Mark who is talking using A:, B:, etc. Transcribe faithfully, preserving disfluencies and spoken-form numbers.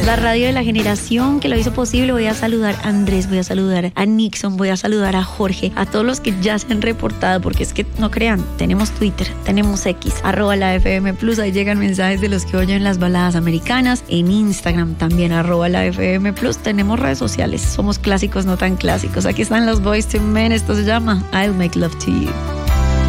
A: La radio de la generación que lo hizo posible. Voy a saludar a Andrés, voy a saludar a Nixon, voy a saludar a Jorge, a todos los que ya se han reportado, porque es que no crean, tenemos Twitter, tenemos X, arroba la F M Plus, ahí llegan mensajes de los que oyen las baladas americanas, en Instagram también, arroba la F M Plus, tenemos redes sociales, somos clásicos no tan clásicos, aquí están los Boyz two Men, esto se llama I'll Make Love to You.